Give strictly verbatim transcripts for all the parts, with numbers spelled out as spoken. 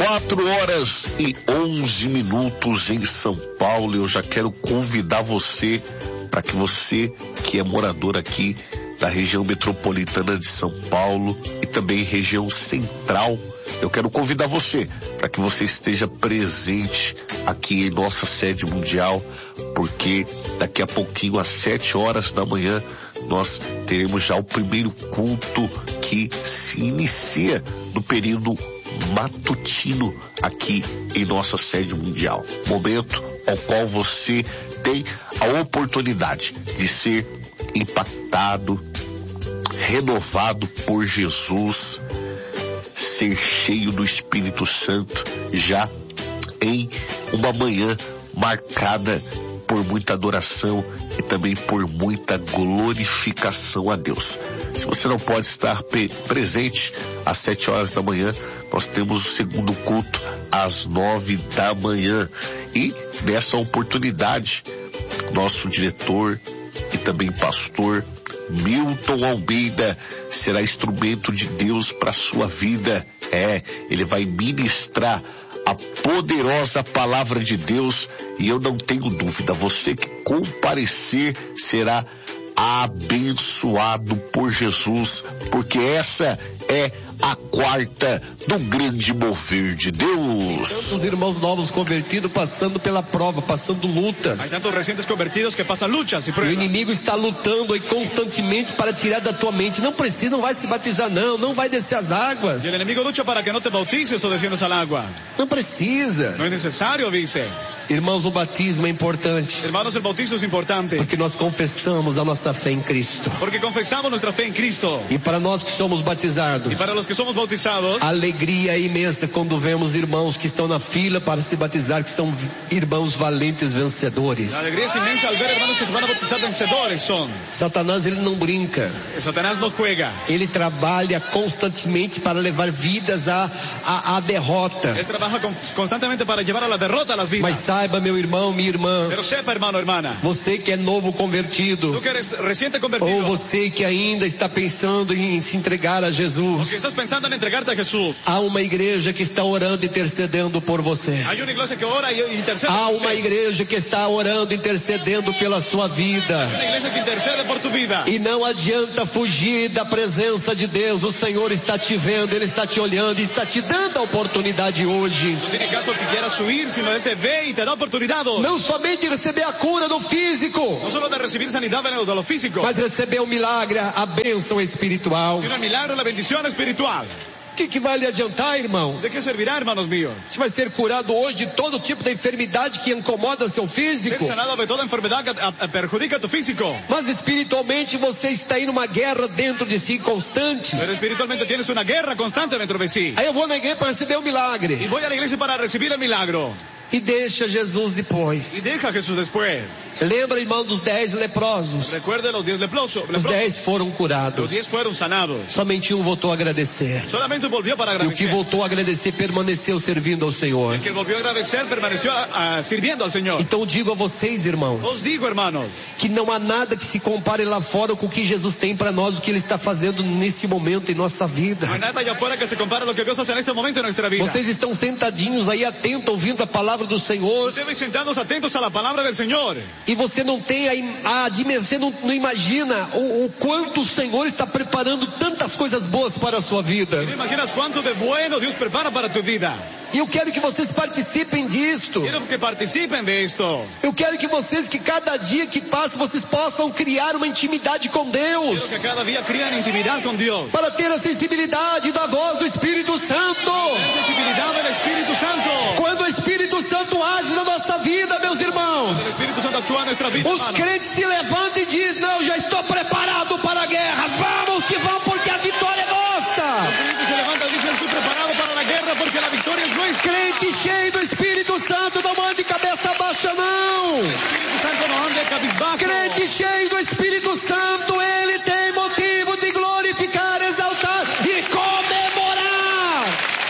quatro horas e onze minutos em São Paulo. Eu já quero convidar você para que você que é morador aqui da região metropolitana de São Paulo e também região central, eu quero convidar você para que você esteja presente aqui em nossa sede mundial, porque daqui a pouquinho, às sete horas da manhã, nós teremos já o primeiro culto que se inicia no período matutino aqui em nossa sede mundial. Momento ao qual você tem a oportunidade de ser impactado, renovado por Jesus, ser cheio do Espírito Santo já em uma manhã marcada por muita adoração e também por muita glorificação a Deus. Se você não pode estar pe- presente às sete horas da manhã, nós temos o segundo culto às nove da manhã. E nessa oportunidade, nosso diretor e também pastor Milton Almeida será instrumento de Deus para a sua vida. É, ele vai ministrar a poderosa palavra de Deus e eu não tenho dúvida, você que comparecer será abençoado por Jesus, porque essa é a quarta do grande mover de Deus. Tantos irmãos novos convertidos passando pela prova, passando lutas. Hay tantos recientes convertidos que pasan luchas y O pruebas. inimigo está lutando aí constantemente para tirar da tua mente. Não precisa, não vai se batizar não, não vai descer as águas. Y el enemigo lucha para que no te bautices o desciendas al agua. Não precisa. No es necesario, dice. Irmãos, o batismo é importante, Hermanos, el bautismo es importante. porque nós confessamos a nossa fé em Cristo. Porque confesamos nuestra fe en Cristo. E para nós que somos batizados, Y para los que somos bautizados, a alegria é imensa quando vemos irmãos que estão na fila para se batizar, que são irmãos valentes vencedores. la alegría es inmensa al ver hermanos que se van a bautizar vencedores son. Satanás, ele não brinca. Satanás no juega. Ele trabalha constantemente para levar vidas à, à, à derrota. Él trabaja con- constantemente para llevar a la derrota a las vidas. Mas saiba, meu irmão, minha irmã, Pero sepa, hermano, hermana, você que é novo convertido, tú que eres reciente ou convertido, você que ainda está pensando em se entregar a o que Jesus, estás pensando en entregarte a Jesús, há uma igreja que está orando e intercedendo por você. hay una iglesia que ora y intercede. Há por uma ti. igreja que está orando e intercedendo pela sua vida. Una iglesia que intercede por tu vida. E não adianta fugir da presença de Deus. O Senhor está te vendo, Ele está te olhando e está te dando a oportunidade hoje. No tiene caso que quieras huir, sino Él te ve y te da oportunidad. Não somente receber a cura do físico, No solo de recibir sanidad de lo físico, mas receber o milagre, a bênção espiritual. sino el milagro, la bendición espiritual. O que, que vai lhe adiantar, irmão? ¿De qué servirá, hermanos míos? Você vai ser curado hoje de todo tipo de enfermidade que incomoda seu Ser físico. sanado de toda enfermedad que a- a- perjudica tu físico. Mas espiritualmente você está em uma guerra dentro de si constante. Pero espiritualmente tienes una guerra constante dentro de sí. Aí eu vou na igreja para receber o Y milagre. voy a la iglesia para recibir el milagro. E deixa Jesus Y depois. deja a Jesús después. Lembra, irmão, dos dez leprosos. Recuerde los diez leprosos. Os leprosos. dez foram Los curados. diez fueron sanados. Somente um voltou a agradecer. Solamente volvió para E o que agradecer. voltou a agradecer permaneceu servindo ao Senhor. El que volvió a agradecer permaneció a- a- sirviendo al Señor. Então digo a vocês, irmãos, Os digo, hermanos, que não há nada que se compare lá fora com o que Jesus tem para nós, o que Ele está fazendo nesse momento em nossa vida. no hay nada allá afuera que se compare a lo que Dios hace en este momento en nuestra vida. Vocês estão sentadinhos aí, atentos, ouvindo a palavra do Senhor, Ustedes sentados atentos a la palabra del Señor. e você não tem a, im- a dimensão, você não, não imagina o, o quanto o Senhor está preparando tantas coisas boas para a sua vida. ¿No imaginas cuánto de bueno Dios prepara para tu vida? E eu quero que vocês participem disto. Quiero que participen de esto. Eu quero que vocês, que cada dia que passa, vocês possam criar uma intimidade com Deus, Quiero que cada día crean intimidad con Dios. para ter a sensibilidade da voz do Espírito Santo. La sensibilidad del Espíritu Santo. Quando o Espírito Santo age na nossa vida, meus irmãos, El Espíritu Santo actúa en nuestra vida, os hermano. crentes se levantam e dizem: não, já estou preparado para a guerra, vamos que vamos, porque a vitória é nossa. Los creyentes se levantan y dicen, estoy preparado para la guerra porque la victoria es nuestra. Crente cheio do Espírito Santo, não ande cabeça baixa não. El Espíritu Santo no ande cabizbajo. Crente cheio do Espírito Santo, ele tem motivo de glorificar, exaltar e comemorar.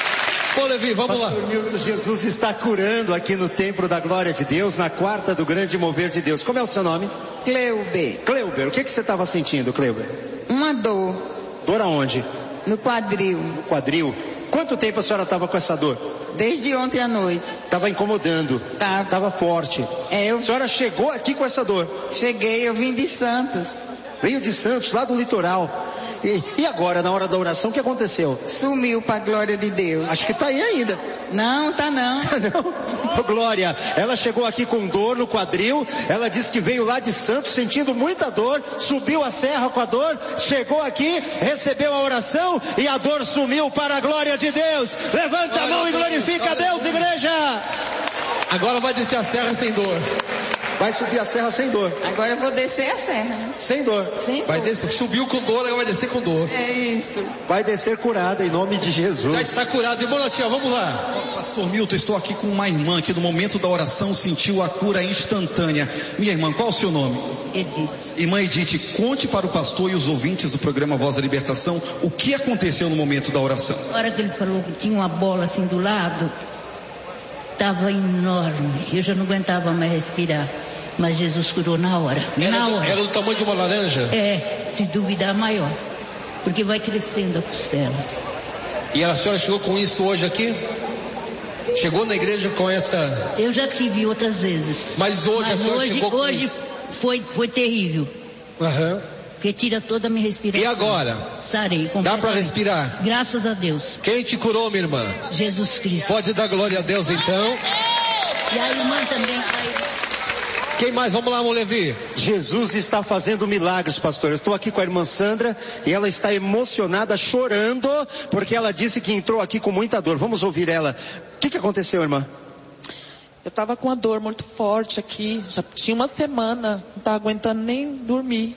Ô Levi, vamos lá. Pastor Milton, Jesus está curando aqui no Templo da Glória de Deus, na quarta do grande mover de Deus. Como é o seu nome? Cleuber, Cleuber. O que, que você estava sentindo, Cleuber? uma dor Dor aonde? no quadril. No quadril. Quanto tempo a senhora estava com essa dor? Desde ontem à noite. Estava incomodando. Tava. Estava forte. É, eu A senhora chegou aqui com essa dor? cheguei, eu vim de Santos. Veio de Santos, lá do litoral. E, e agora, na hora da oração, o que aconteceu? Sumiu para a glória de Deus. Acho que está aí ainda. Não, tá não. Não? Ô, Glória, ela chegou aqui com dor no quadril, ela disse que veio lá de Santos sentindo muita dor, subiu a serra com a dor, chegou aqui, recebeu a oração e a dor sumiu para a glória de Deus. Levanta a mão e glorifica a Deus, igreja. Agora vai descer a serra sem dor. Vai subir a serra sem dor. Agora eu vou descer a serra. Sem dor. Sem Vai dor. descer, subiu com dor, agora vai descer com dor. É isso. Vai descer curada em nome de Já Jesus. está curado. E Bonatinha, vamos lá. Pastor Milton, estou aqui com uma irmã que no momento da oração sentiu a cura instantânea. Minha irmã, qual o seu nome? Edith. Irmã Edith, conte para o pastor e os ouvintes do programa Voz da Libertação o que aconteceu no momento da oração. Na hora que ele falou que tinha uma bola assim do lado, estava enorme. Eu já não aguentava mais respirar. Mas Jesus curou na hora. Era na do, hora. era do tamanho de uma laranja? É, se duvidar, maior. Porque vai crescendo a costela. E a senhora chegou com isso hoje aqui? Chegou na igreja com essa... Eu já tive outras vezes. Mas hoje Mas a senhora hoje, chegou com hoje isso? foi, foi terrível. Aham. Porque tira toda a minha respiração. E agora? Sarei. Dá para completamente. respirar? Graças a Deus. Quem te curou, minha irmã? Jesus Cristo. Pode dar glória a Deus então. E a irmã também. Quem mais? Vamos lá, Molevi. Jesus está fazendo milagres, pastor. Eu estou aqui com a irmã Sandra e ela está emocionada, chorando, porque ela disse que entrou aqui com muita dor. Vamos ouvir ela. O que, que aconteceu, irmã? Eu estava com uma dor muito forte aqui, já tinha uma semana, não estava aguentando nem dormir.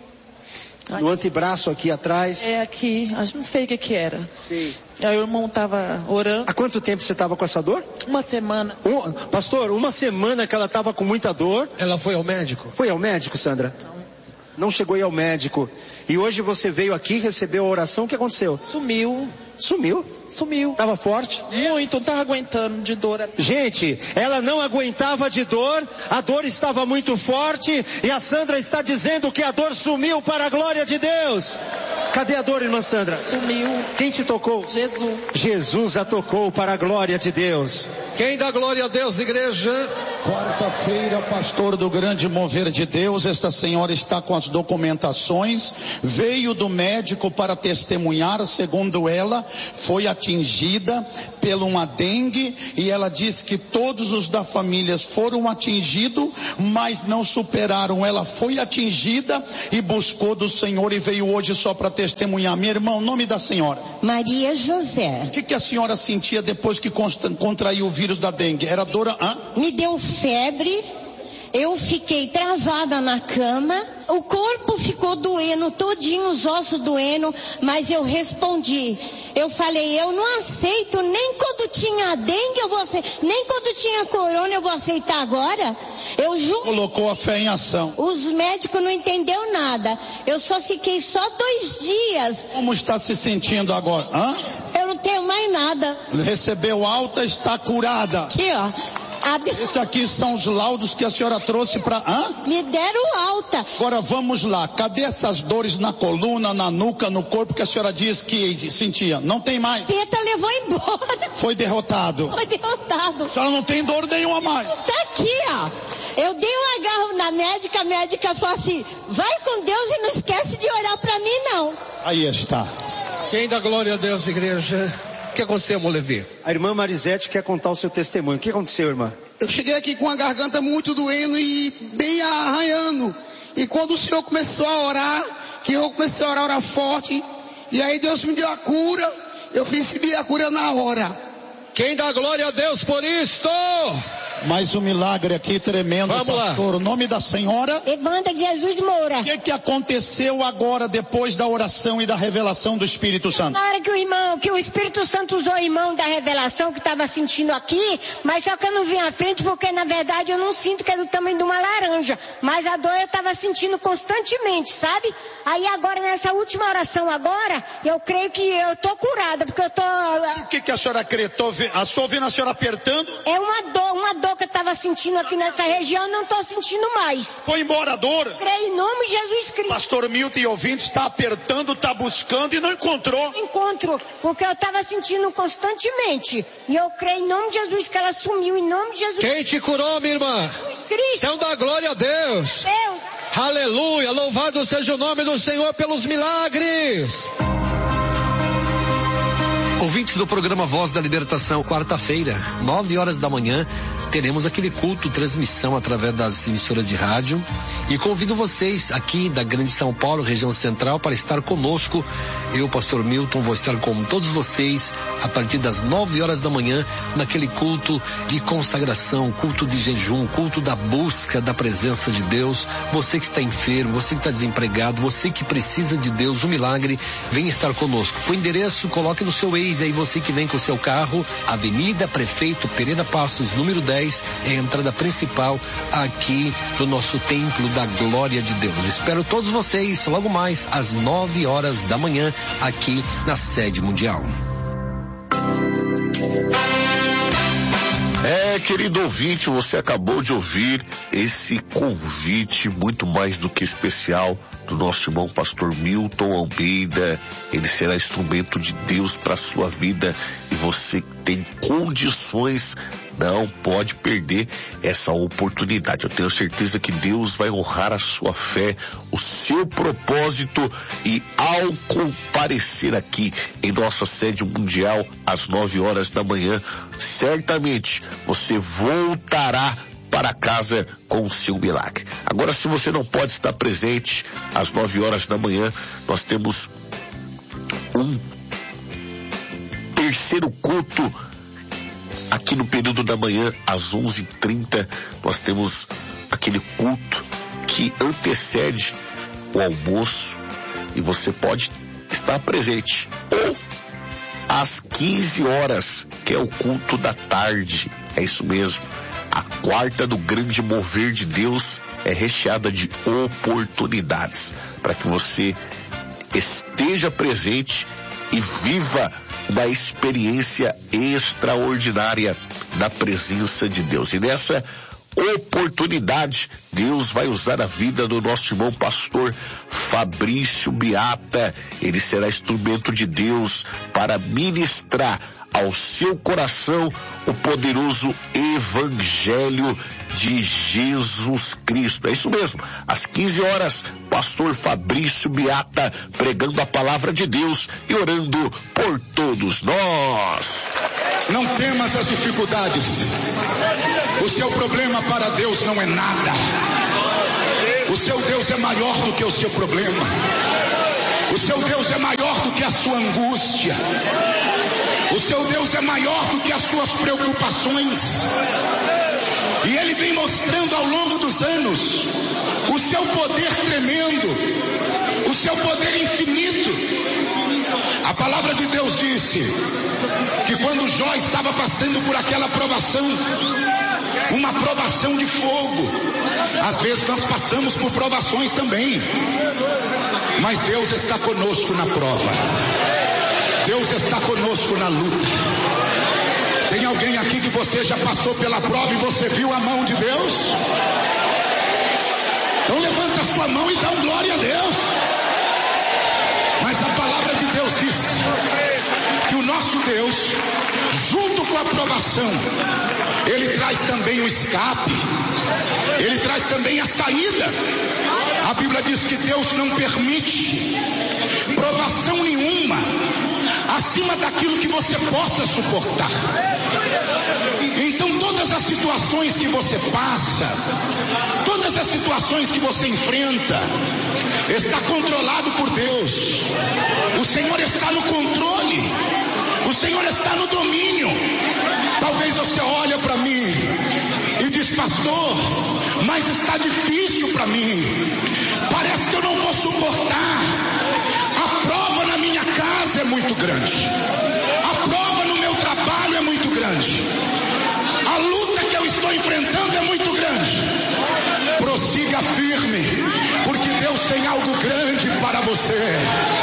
No antebraço aqui atrás. É aqui, acho não sei o que que era. Sim. Aí o irmão estava orando. Há quanto tempo você estava com essa dor? Uma semana. Um, pastor, uma semana que ela estava com muita dor. Ela foi ao médico? Foi ao médico, Sandra? Não. Não chegou aí ao médico. E hoje você veio aqui, recebeu a oração, o que aconteceu? Sumiu. Sumiu? Sumiu. Estava forte? Muito, não estava aguentando de dor. Gente, ela não aguentava de dor, a dor estava muito forte e a Sandra está dizendo que a dor sumiu para a glória de Deus. Cadê a dor, irmã Sandra? Sumiu. Quem te tocou? Jesus. Jesus a tocou para a glória de Deus. Quem dá glória a Deus, igreja? Quarta-feira, pastor do Grande Mover de Deus, esta senhora está com as documentações, veio do médico para testemunhar, segundo ela, foi atingida por uma dengue e ela diz que todos os da família foram atingidos, mas não superaram. Ela foi atingida e buscou do Senhor e veio hoje só para testemunhar. Minha irmã, o nome da senhora? Maria José. O que, que a senhora sentia depois que contraiu o vírus da dengue? Era dor? Hã? Me deu febre, eu fiquei travada na cama, o corpo ficou doendo, todinho os ossos doendo, mas eu respondi. Eu falei, eu não aceito, nem quando tinha dengue eu vou aceitar, nem quando tinha corona eu vou aceitar agora. Eu juro. Colocou a fé em ação. Os médicos não entenderam nada. Eu só fiquei só dois dias. Como está se sentindo agora? Hã? Eu não tenho mais nada. Recebeu alta, está curada. Aqui, ó. Abs... Esses aqui são os laudos que a senhora trouxe para... Hã? Me deram alta. Agora vamos lá. Cadê essas dores na coluna, na nuca, no corpo que a senhora diz que sentia? Não tem mais. Peta levou embora. Foi derrotado. Foi derrotado. A senhora não tem dor nenhuma mais. Tá aqui, ó. Eu dei um agarro na médica, a médica falou assim, vai com Deus e não esquece de orar pra mim, não. Aí está. Quem dá glória a Deus, igreja? O que aconteceu, Molevi? A irmã Marisete quer contar o seu testemunho. O que aconteceu, irmã? Eu cheguei aqui com a garganta muito doendo e bem arranhando. E quando o Senhor começou a orar, que eu comecei a orar, orar forte, e aí Deus me deu a cura, eu recebi a cura na hora. Quem dá glória a Deus por isto? Mais um milagre aqui tremendo, Vamos pastor. lá. O nome da senhora? Evandra de Jesus Moura. O que, que aconteceu agora depois da oração e da revelação do Espírito Santo? Na hora que o irmão, que o Espírito Santo usou o irmão da revelação que estava sentindo aqui, mas só que eu não vim à frente porque na verdade eu não sinto que é do tamanho de uma laranja, mas a dor eu estava sentindo constantemente, sabe? Aí agora nessa última oração agora, eu creio que eu tô curada, porque eu tô... O que, que a senhora crê? Tô, a senhora ouvindo a senhora apertando? É uma dor, uma dor dor que eu estava sentindo aqui nessa região, não estou sentindo mais. Foi embora a dor? Creio em nome de Jesus Cristo. Pastor Milton e ouvintes, está apertando, está buscando e não encontrou. Encontro, porque eu estava sentindo constantemente. E eu creio em nome de Jesus que ela sumiu, em nome de Jesus. Quem te curou, minha irmã? Jesus Cristo. Então dá glória a Deus. Deus. Aleluia, louvado seja o nome do Senhor pelos milagres. Ouvintes do programa Voz da Libertação, quarta-feira, nove horas da manhã, teremos aquele culto, transmissão através das emissoras de rádio. E convido vocês aqui da Grande São Paulo, região central, para estar conosco. Eu, pastor Milton, vou estar com todos vocês a partir das nove horas da manhã, naquele culto de consagração, culto de jejum, culto da busca da presença de Deus. Você que está enfermo, você que está desempregado, você que precisa de Deus, um milagre, vem estar conosco. O endereço, coloque no seu Waze aí, você que vem com o seu carro, Avenida Prefeito Pereira Passos, número dez, é a entrada principal aqui do nosso Templo da Glória de Deus. Espero todos vocês logo mais às nove horas da manhã aqui na sede mundial. É, querido ouvinte, você acabou de ouvir esse convite muito mais do que especial do nosso irmão pastor Milton Almeida. Ele será instrumento de Deus para a sua vida e você tem condições, não pode perder essa oportunidade. Eu tenho certeza que Deus vai honrar a sua fé, o seu propósito, e ao comparecer aqui em nossa sede mundial às nove horas da manhã, certamente você voltará para casa com o seu milagre. Agora, se você não pode estar presente às nove horas da manhã, nós temos um terceiro culto aqui no período da manhã, às onze e trinta, nós temos aquele culto que antecede o almoço e você pode estar presente. Ou às quinze horas, que é o culto da tarde. É isso mesmo. A quarta do grande mover de Deus é recheada de oportunidades para que você esteja presente e viva uma experiência extraordinária da presença de Deus. E nessa oportunidade, Deus vai usar a vida do nosso irmão pastor Fabrício Beata. Ele será instrumento de Deus para ministrar ao seu coração o poderoso Evangelho de Jesus Cristo. É isso mesmo, às quinze horas, pastor Fabrício Beata pregando a palavra de Deus e orando por todos nós. Não temas as dificuldades. O seu problema para Deus não é nada. O seu Deus é maior do que o seu problema. O seu Deus é maior do que a sua angústia. O seu Deus é maior do que as suas preocupações. E Ele vem mostrando ao longo dos anos o seu poder tremendo, o seu poder infinito. A palavra de Deus disse que quando Jó estava passando por aquela provação, uma provação de fogo, às vezes nós passamos por provações também, mas Deus está conosco na prova. Deus está conosco na luta. Tem alguém aqui que você já passou pela prova e você viu a mão de Deus? Então levanta a sua mão e dá um glória a Deus. Mas a palavra de Deus diz que o nosso Deus, junto com a provação, Ele traz também o escape, Ele traz também a saída. A Bíblia diz que Deus não permite provação nenhuma acima daquilo que você possa suportar. Então todas as situações que você passa, todas as situações que você enfrenta, está controlado por Deus. O Senhor está no controle, o Senhor está no domínio. Talvez você olhe para mim e diz: pastor, mas está difícil para mim, parece que eu não vou suportar. A prova na minha casa é muito grande, a prova no meu trabalho é muito grande, a luta que eu estou enfrentando é muito grande. Prossiga firme, porque Deus tem algo grande para você.